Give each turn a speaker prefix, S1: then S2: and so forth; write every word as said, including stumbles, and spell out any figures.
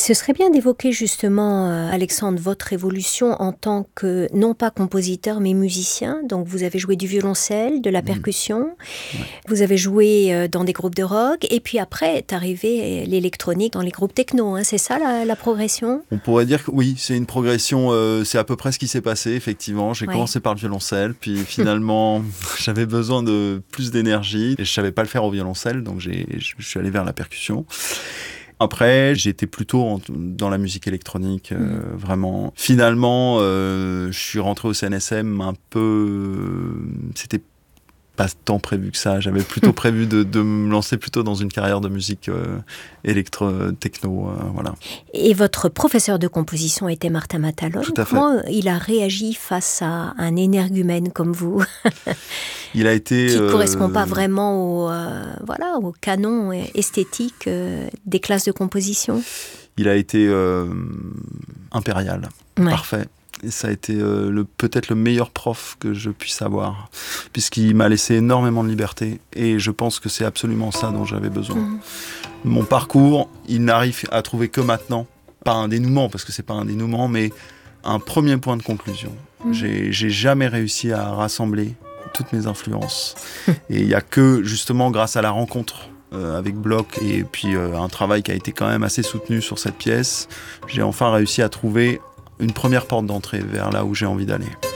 S1: Ce serait bien d'évoquer justement, euh, Alexandre, votre évolution en tant que, non pas compositeur, mais musicien. Donc vous avez joué du violoncelle, de la
S2: Mmh.
S1: percussion,
S2: Ouais.
S1: vous avez joué euh, dans des groupes de rock, et puis après est arrivé l'électronique dans les groupes techno, hein, c'est ça la, la progression?
S2: On pourrait dire que oui, c'est une progression, euh, c'est à peu près ce qui s'est passé, effectivement. J'ai
S1: Ouais.
S2: commencé par le violoncelle, puis finalement, j'avais besoin de plus d'énergie, et je savais pas le faire au violoncelle, donc j'ai, je suis allé vers la percussion. Après, j'étais plutôt en, dans la musique électronique, euh, mmh. vraiment. Finalement, euh, je suis rentré au C N S M un peu... Euh, c'était pas tant prévu que ça. J'avais plutôt prévu de, de me lancer plutôt dans une carrière de musique euh, électro-techno, euh, voilà.
S1: Et votre professeur de composition était Martin Matalone.
S2: Tout à
S1: Comment
S2: fait.
S1: il a réagi face à un énergumène comme vous?
S2: Il a été...
S1: Qui ne
S2: euh...
S1: correspond pas vraiment au, euh, voilà, au canon esthétique euh, des classes de composition?
S2: Il a été euh, impérial,
S1: ouais.
S2: Parfait. Et ça a été euh, le, peut-être le meilleur prof que je puisse avoir, puisqu'il m'a laissé énormément de liberté, et je pense que c'est absolument ça dont j'avais besoin. Mmh. Mon parcours, il n'arrive à trouver que maintenant, pas un dénouement, parce que c'est pas un dénouement, mais un premier point de conclusion. Mmh. J'ai, j'ai jamais réussi à rassembler toutes mes influences, et il n'y a que justement grâce à la rencontre Euh, avec Bloch et puis euh, un travail qui a été quand même assez soutenu sur cette pièce, j'ai enfin réussi à trouver une première porte d'entrée vers là où j'ai envie d'aller.